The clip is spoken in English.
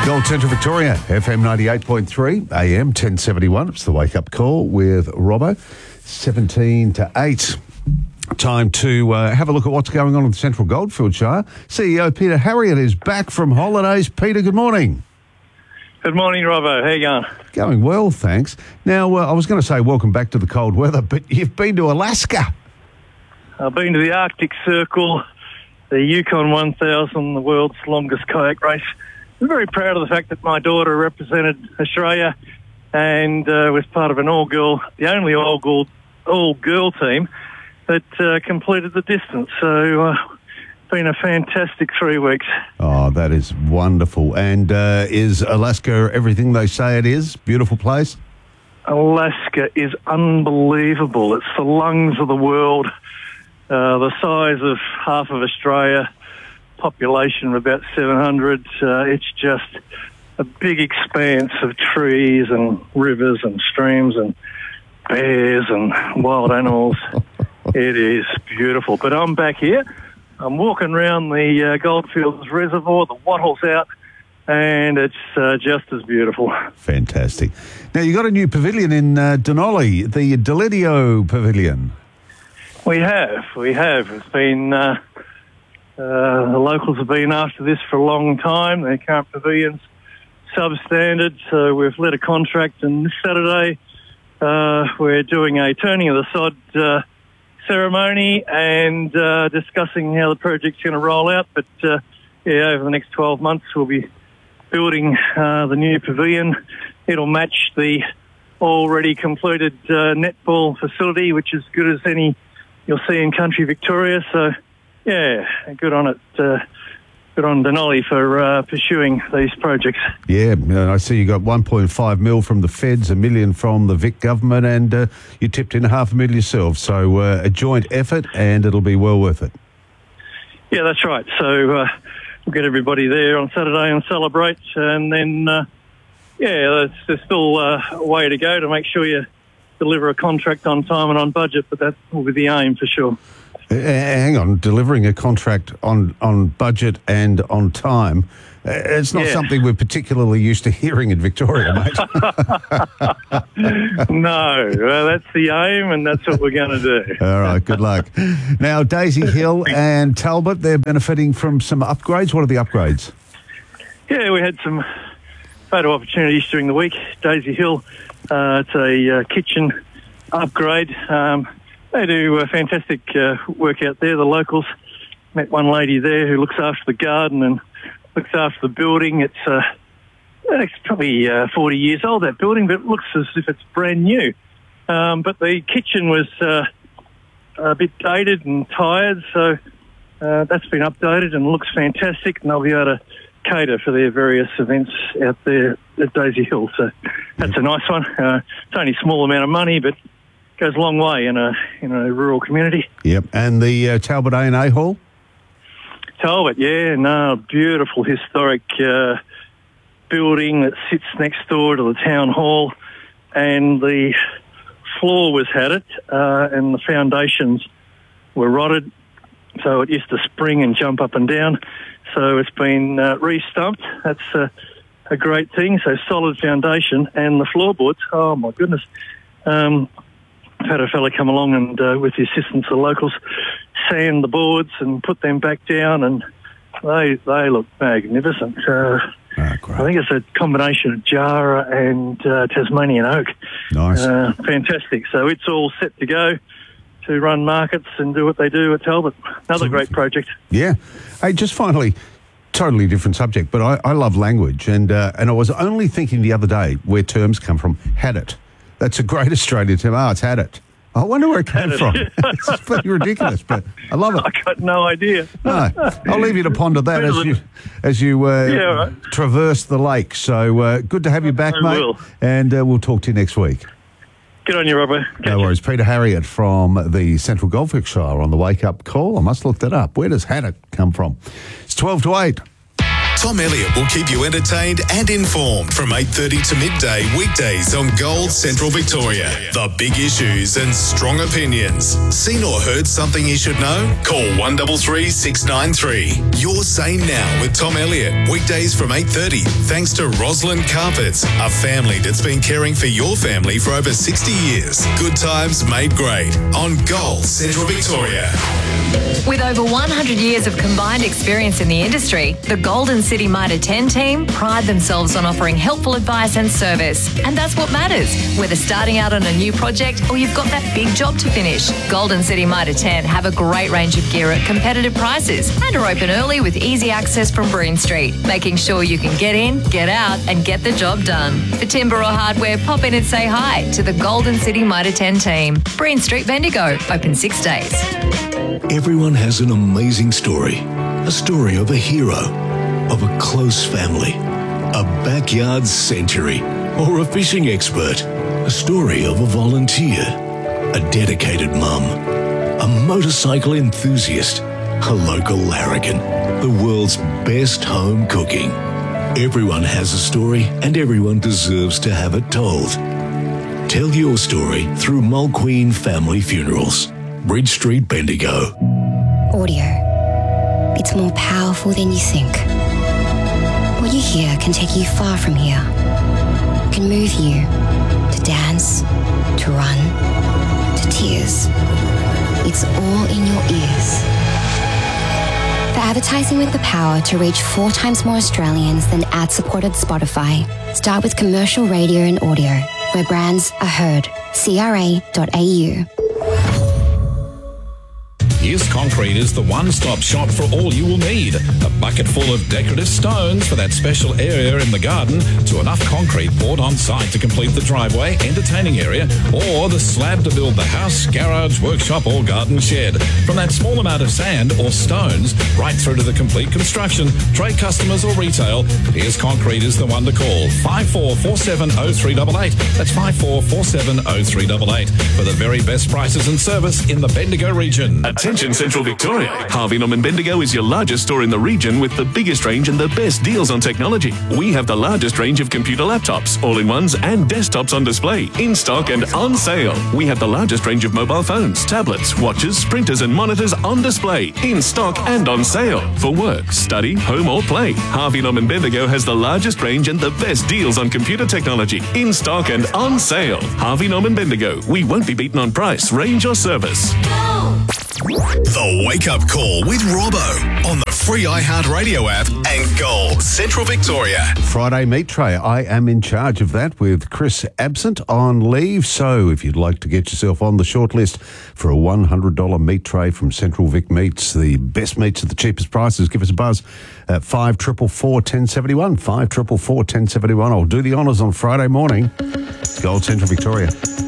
Gold Central Victoria, FM 98.3, AM 1071. It's the wake-up call with Robbo, 17 to 8. Time to have a look at what's going on in the Central Goldfields Shire. CEO Peter Harriott is back from holidays. Peter, good morning. Good morning, Robbo. How you going? Going well, thanks. Now, I was going to say welcome back to the cold weather, but you've been to Alaska. I've been to the Arctic Circle, the Yukon 1000, the world's longest kayak race. I'm very proud of the fact that my daughter represented Australia and was part of the only all-girl team that completed the distance. So it's been a fantastic 3 weeks. Oh, that is wonderful. And is Alaska everything they say it is? Beautiful place? Alaska is unbelievable. It's the lungs of the world, the size of half of Australia, population of about 700. It's just a big expanse of trees and rivers and streams and bears and wild animals. It is beautiful. But I'm back here. I'm walking around the Goldfields Reservoir, the wattle's out, and it's just as beautiful. Fantastic. Now, you got a new pavilion in Denali, the Delidio Pavilion. We have. It's been... the locals have been after this for a long time. Their current pavilion's substandard, so we've let a contract, and this Saturday we're doing a turning of the sod ceremony and discussing how the project's going to roll out. But over the next 12 months we'll be building the new pavilion. It'll match the already completed netball facility, which is good as any you'll see in country Victoria. So yeah, good on it. Good on Denali for pursuing these projects. Yeah, I see you got 1.5 mil from the feds, $1 million from the Vic government, and you tipped in $500,000 yourself. So a joint effort, and it'll be well worth it. Yeah, that's right. So we'll get everybody there on Saturday and celebrate, and then there's still a way to go to make sure you deliver a contract on time and on budget, but that will be the aim for sure. Hang on, delivering a contract on budget and on time, it's not something we're particularly used to hearing in Victoria, mate. No, that's the aim, and that's what we're going to do. All right, good luck. Now, Daisy Hill and Talbot, they're benefiting from some upgrades. What are the upgrades? Yeah, we had some photo opportunities during the week. Daisy Hill, it's a kitchen upgrade. They do fantastic work out there, the locals. Met one lady there who looks after the garden and looks after the building. It's probably 40 years old, that building, but it looks as if it's brand new. But the kitchen was a bit dated and tired, so that's been updated and looks fantastic, and they'll be able to cater for their various events out there at Daisy Hill. So that's a nice one. It's only a small amount of money, but goes a long way in a rural community. Yep. And the Talbot A&A Hall? Talbot, beautiful historic building that sits next door to the town hall, and the floor was haddock and the foundations were rotted, so it used to spring and jump up and down. So it's been re-stumped. That's a great thing. So solid foundation, and the floorboards, oh my goodness. I've had a fella come along and, with the assistance of the locals, sand the boards and put them back down, and they look magnificent. I think it's a combination of Jarrah and Tasmanian oak. Nice. Fantastic. So it's all set to go to run markets and do what they do at Talbot. Another great project. Yeah. Hey, just finally, totally different subject, but I love language, and I was only thinking the other day where terms come from. Had it. That's a great Australian term. It's had it. I wonder where it came from. It's pretty ridiculous, but I love it. I got no idea. No, I'll leave you to ponder that as you traverse the lake. So good to have you back, mate. And we'll talk to you next week. Good on you, Robbo. No worries. Peter Harriott from the Central Goldfields Shire on the wake-up call. I must look that up. Where does haddock come from? It's 12 to 8. Tom Elliott will keep you entertained and informed from 8:30 to midday weekdays on Gold Central Victoria. The big issues and strong opinions. Seen or heard something you should know? Call 133 693. Your Say Now with Tom Elliott. Weekdays from 8:30 thanks to Roslyn Carpets, a family that's been caring for your family for over 60 years. Good times made great on Gold Central Victoria. With over 100 years of combined experience in the industry, the Golden City Mitre 10 team pride themselves on offering helpful advice and service. And that's what matters, whether starting out on a new project or you've got that big job to finish. Golden City Mitre 10 have a great range of gear at competitive prices and are open early with easy access from Breen Street, making sure you can get in, get out and get the job done. For timber or hardware, pop in and say hi to the Golden City Mitre 10 team. Breen Street, Bendigo, open 6 days. Everyone has an amazing story. A story of a hero, of a close family, a backyard century, or a fishing expert. A story of a volunteer, a dedicated mum, a motorcycle enthusiast, a local larrikin, the world's best home cooking. Everyone has a story and everyone deserves to have it told. Tell your story through Mulqueen Family Funerals. Bridge Street, Bendigo. Audio. It's more powerful than you think. What you hear can take you far from here. Can move you to dance, to run, to tears. It's all in your ears. For advertising with the power to reach 4 times more Australians than ad-supported Spotify, start with commercial radio and audio, where brands are heard. CRA.au. Here's Concrete is the one-stop shop for all you will need. A bucket full of decorative stones for that special area in the garden, to enough concrete poured on site to complete the driveway, entertaining area, or the slab to build the house, garage, workshop or garden shed. From that small amount of sand or stones right through to the complete construction, trade customers or retail, Here's Concrete is the one to call. 54470388. That's 54470388 for the very best prices and service in the Bendigo region. Attention Central Victoria. Harvey Norman Bendigo is your largest store in the region with the biggest range and the best deals on technology. We have the largest range of computer laptops, all-in-ones and desktops on display, in stock and on sale. We have the largest range of mobile phones, tablets, watches, printers and monitors on display, in stock and on sale. For work, study, home or play, Harvey Norman Bendigo has the largest range and the best deals on computer technology, in stock and on sale. Harvey Norman Bendigo. We won't be beaten on price, range or service. The Wake Up Call with Robbo on the free iHeartRadio app and Gold Central Victoria. Friday Meat Tray. I am in charge of that with Chris absent on leave. So if you'd like to get yourself on the shortlist for a $100 meat tray from Central Vic Meats, the best meats at the cheapest prices, give us a buzz at 5444 1071. 5444 1071. I'll do the honours on Friday morning. Gold Central Victoria.